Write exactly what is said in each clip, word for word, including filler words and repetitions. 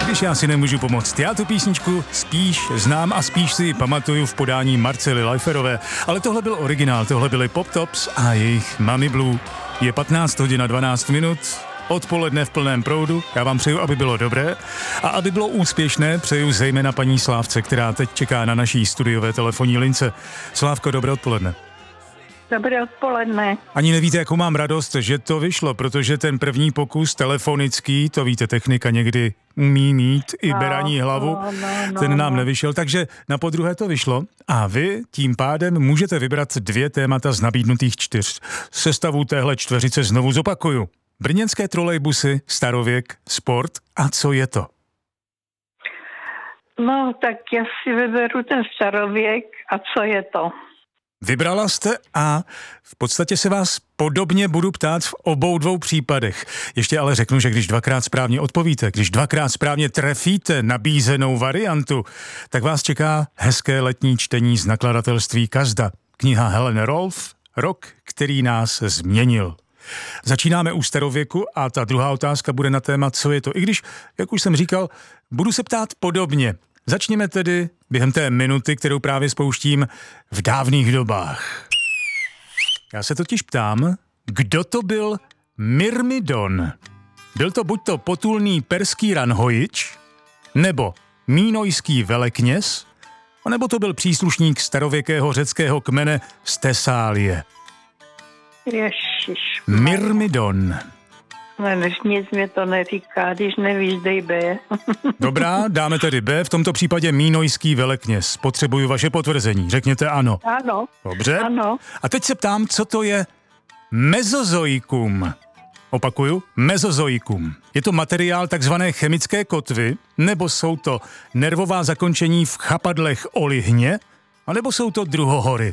když já si nemůžu pomoct. Já tu písničku spíš znám a spíš si ji pamatuju v podání Marcely Leiferové, ale tohle byl originál, tohle byly Pop Tops a jejich Mami Blue. Je patnáct hodin a dvanáct minut, odpoledne v plném proudu. Já vám přeju, aby bylo dobré a aby bylo úspěšné, přeju zejména paní Slávce, která teď čeká na naší studiové telefonní lince. Slávko, dobré odpoledne. Dobré odpoledne. Ani nevíte, jakou mám radost, že to vyšlo, protože ten první pokus telefonický, to víte, technika někdy umí mít i no, beraní hlavu, no, no, no, ten nám no. nevyšel, takže na podruhé to vyšlo a vy tím pádem můžete vybrat dvě témata z nabídnutých čtyř. Sestavu téhle čtveřice znovu zopakuju. Brněnské trolejbusy, starověk, sport a co je to? No, tak já si vyberu ten starověk a co je to? Vybrala jste a v podstatě se vás podobně budu ptát v obou dvou případech. Ještě ale řeknu, že když dvakrát správně odpovíte, když dvakrát správně trefíte nabízenou variantu, tak vás čeká hezké letní čtení z nakladatelství Kazda. Kniha Helen Rolf, Rok, který nás změnil. Začínáme u starověku a ta druhá otázka bude na téma, co je to. I když, jak už jsem říkal, budu se ptát podobně. Začněme tedy během té minuty, kterou právě spouštím v dávných dobách. Já se totiž ptám, kdo to byl Myrmidon? Byl to buď to potulný perský ranhojič, nebo mínojský velekněz, nebo to byl příslušník starověkého řeckého kmene z Tesálie. Ježiš. Myrmidon. No, nic mě to neříká, když nevíš, dej B. Dobrá, dáme tedy B, v tomto případě mínojský velekněz. Potřebuju vaše potvrzení, řekněte ano. Ano. Dobře. Ano. A teď se ptám, co to je mezozoikum. Opakuju, mezozoikum. Je to materiál takzvané chemické kotvy, nebo jsou to nervová zakončení v chapadlech o lihně, anebo jsou to druhohory?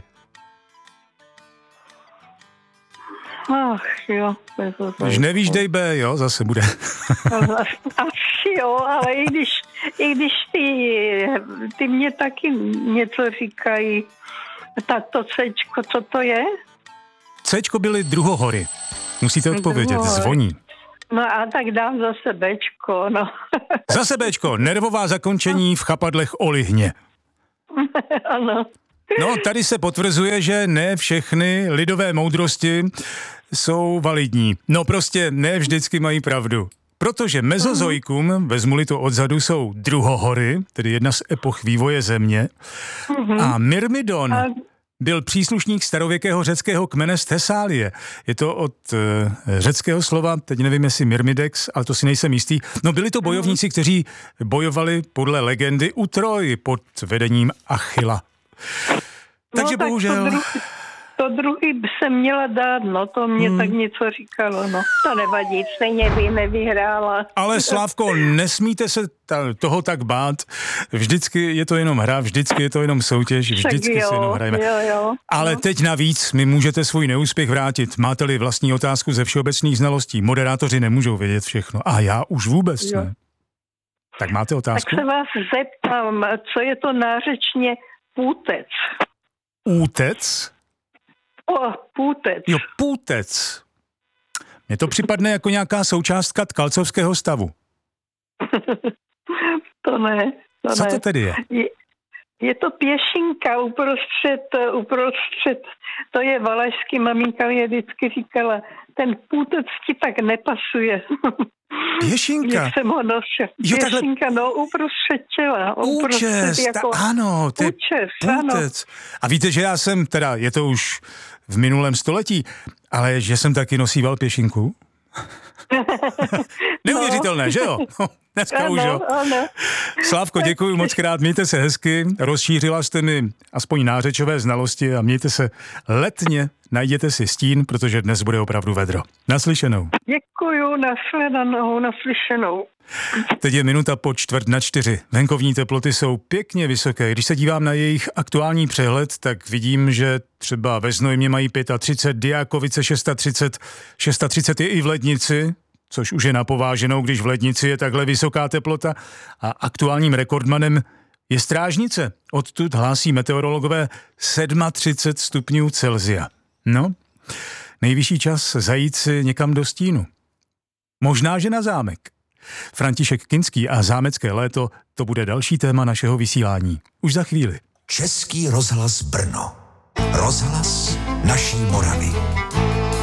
Ach jo. Když nevíš, dej B, jo, zase bude. Asi jo, ale i když, i když ty, ty mě taky něco říkají, tak to Cčko, co to je? Cčko byly druhohory. Musíte odpovědět, druhohory. Zvoní. No a tak dám zase Bčko, no. Zase Bčko, nervová zakončení v chapadlech o lihně. Ano. No, tady se potvrzuje, že ne všechny lidové moudrosti jsou validní. No prostě ne vždycky mají pravdu. Protože mezozoikum, uh-huh. vezmu-li to odzadu, jsou druhohory, tedy jedna z epoch vývoje země. Uh-huh. A Myrmidon uh- byl příslušník starověkého řeckého kmene z Tesálie. Je to od uh, řeckého slova, teď nevím, jestli Myrmidex, ale to si nejsem jistý. No byli to bojovníci, kteří bojovali podle legendy u Troji pod vedením Achilla. Takže no, tak bohužel... To, druh- to druhý by se měla dát, no to mě hmm. tak něco říkalo, no. To nevadí, stejně by nevyhrála. Ale Slávko, nesmíte se ta, toho tak bát. Vždycky je to jenom hra, vždycky je to jenom soutěž, vždycky jo, si jenom hrajeme. Jo, jo. Ale no. teď navíc mi můžete svůj neúspěch vrátit. Máte-li vlastní otázku ze všeobecných znalostí, moderátoři nemůžou vědět všechno. A já už vůbec jo. ne. Tak máte otázku? Tak se vás zeptám, co je to nářečně půtec? Útec? O, půtec. Jo, půtec. Mně to připadne jako nějaká součástka tkalcovského stavu. to ne. To Co ne. to tedy je? je? Je to pěšinka uprostřed, uprostřed, to je valašský, maminka mě vždycky říkala, ten půtec ti tak nepasuje. Pěšinka? Jak jsem ho nosil. Jo, pěšinka, takhle... no, uprostřed těla. Účes, jako... ta, ano, to je účes, půtec. Ano. A víte, že já jsem, teda je to už v minulém století, ale že jsem taky nosíval pěšinku? Neuvěřitelné, no. Že jo? Dneska ano, už jo. Ano. Slávko, děkuji moc krát, mějte se hezky, rozšířila jste mi aspoň nářečové znalosti a mějte se letně, najděte si stín, protože dnes bude opravdu vedro. Naslyšenou. Děkuju, nasledanou, naslyšenou. Teď je minuta po čtvrt na čtyři. Venkovní teploty jsou pěkně vysoké. Když se dívám na jejich aktuální přehled, tak vidím, že třeba ve Znojmě mají třicet pět, Diákovice třicet šest, třicet šest je i v Lednici, což už je napováženou, když v Lednici je takhle vysoká teplota. A aktuálním rekordmanem je Strážnice. Odtud hlásí meteorologové třicet sedm stupňů Celsia. No, nejvyšší čas zajít si někam do stínu. Možná, že na zámek. František Kinský a zámecké léto, to bude další téma našeho vysílání. Už za chvíli. Český rozhlas Brno. Rozhlas naší Moravy.